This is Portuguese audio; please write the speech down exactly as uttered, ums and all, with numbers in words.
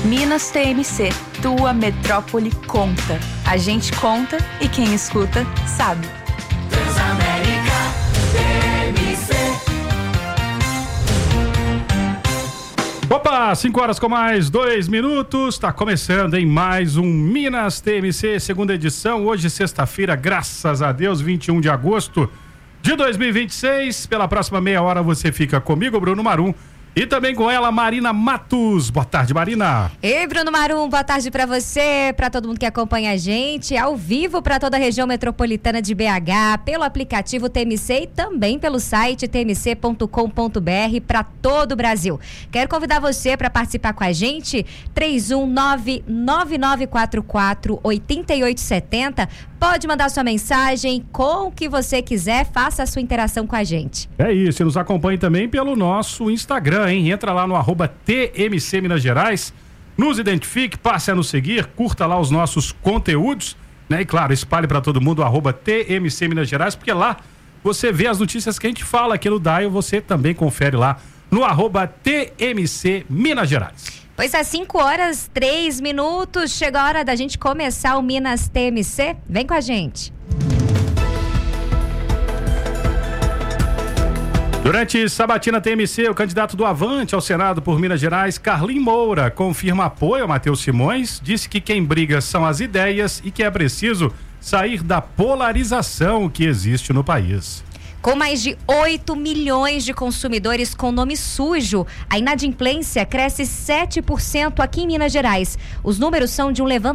Minas T M C, tua metrópole conta. A gente conta e quem escuta sabe. Transamérica T M C. Opa, cinco horas com mais dois minutos, tá começando em mais um Minas T M C, segunda edição, hoje sexta-feira, graças a Deus, vinte e um de agosto de dois mil e vinte e seis, pela próxima meia hora você fica comigo, Bruno Marum, e também com ela, Marina Matos. Boa tarde, Marina. Ei, Bruno Marum, boa tarde pra você, pra todo mundo que acompanha a gente, ao vivo pra toda a região metropolitana de B H, pelo aplicativo T M C e também pelo site t m c ponto com ponto b r pra todo o Brasil. Quero convidar você pra participar com a gente, três um nove, nove nove quatro quatro, oito oito sete zero. Pode mandar sua mensagem com o que você quiser, faça a sua interação com a gente. É isso, e nos acompanhe também pelo nosso Instagram, hein? Entra lá no arroba T M C Minas Gerais, nos identifique, passe a nos seguir, curta lá os nossos conteúdos, né? E claro, espalhe para todo mundo o arroba T M C Minas Gerais, porque lá você vê as notícias que a gente fala aqui no Dial, você também confere lá no arroba T M C Minas Gerais. Pois é, cinco horas, três minutos, chegou a hora da gente começar o Minas T M C. Vem com a gente. Durante Sabatina T M C, o candidato do Avante ao Senado por Minas Gerais, Carlim Moura, confirma apoio a Matheus Simões, disse que quem briga são as ideias e que é preciso sair da polarização que existe no país. Com mais de oito milhões de consumidores com nome sujo, a inadimplência cresce sete por cento aqui em Minas Gerais. Os números são de um levantamento